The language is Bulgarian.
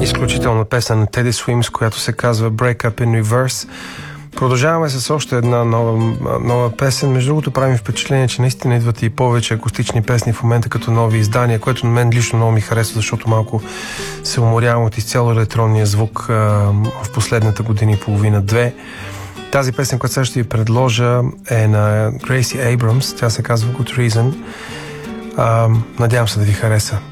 Изключителна песен на Teddy Swims, която се казва Break Up in Reverse. Продължаваме с още една нова песен. Между другото, правим впечатление, че наистина идват и повече акустични песни в момента като нови издания, което на мен лично много ми харесва, защото малко се уморявам от изцяло електронния звук в последната година и половина-две. Тази песен, която сега ще ви предложа, е на Gracie Abrams. Тя се казва Good Reason. Надявам се да ви хареса.